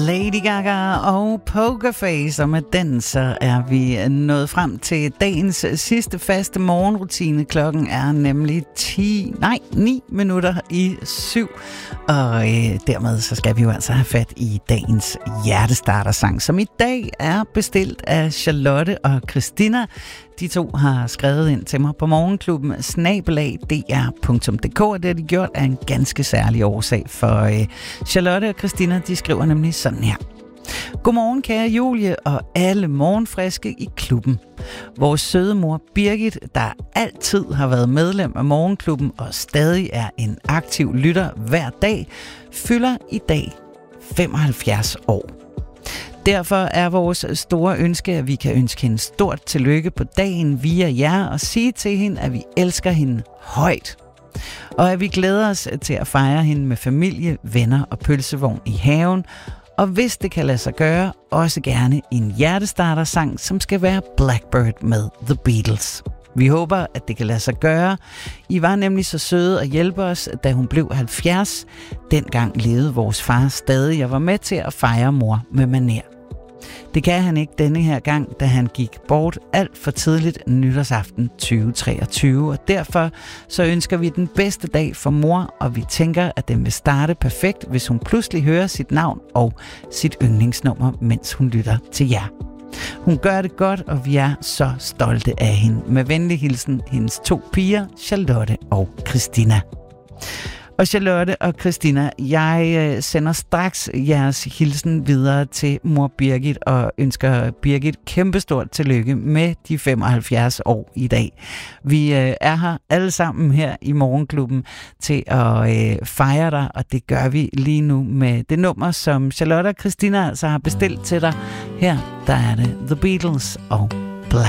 Lady Gaga og Pokerface, og med den så er vi nået frem til dagens sidste faste morgenrutine. Klokken er nemlig 9 minutter i 7, og dermed så skal vi jo altså have fat i dagens hjertestartersang, som i dag er bestilt af Charlotte og Christina. De to har skrevet ind til mig på morgenklubben @dr.dk, og det har de gjort af en ganske særlig årsag, for Charlotte og Christina, de skriver nemlig sådan her. Godmorgen kære Julie og alle morgenfriske i klubben. Vores søde mor Birgit, der altid har været medlem af morgenklubben og stadig er en aktiv lytter hver dag, fylder i dag 75 år. Derfor er vores store ønske, at vi kan ønske hende stort tillykke på dagen via jer og sige til hende, at vi elsker hende højt. Og at vi glæder os til at fejre hende med familie, venner og pølsevogn i haven. Og hvis det kan lade sig gøre, også gerne en hjertestartersang, som skal være Blackbird med The Beatles. Vi håber, at det kan lade sig gøre. I var nemlig så søde at hjælpe os, da hun blev 70. Dengang levede vores far stadig og var med til at fejre mor med maner. Det kan han ikke denne her gang, da han gik bort alt for tidligt nytårsaften 2023. Og derfor så ønsker vi den bedste dag for mor, og vi tænker, at den vil starte perfekt, hvis hun pludselig hører sit navn og sit yndlingsnummer, mens hun lytter til jer. Hun gør det godt, og vi er så stolte af hende. Med venlig hilsen, hendes 2 piger, Charlotte og Christina. Og Charlotte og Christina, jeg sender straks jeres hilsen videre til mor Birgit og ønsker Birgit kæmpestort tillykke med de 75 år i dag. Vi er her alle sammen her i morgenklubben til at fejre dig, og det gør vi lige nu med det nummer, som Charlotte og Christina altså har bestilt til dig. Her der er det The Beatles og